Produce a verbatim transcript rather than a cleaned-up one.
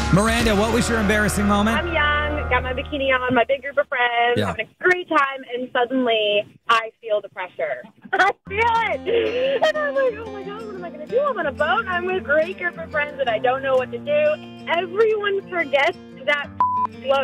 Miranda, what was your embarrassing moment? I'm young, got my bikini on, my big group of friends, Yeah. having a great time, and suddenly I feel the pressure. I feel it! And I'm like, oh my God, what am I going to do? I'm on a boat, and I'm with a great group of friends, and I don't know what to do. Everyone forgets that float.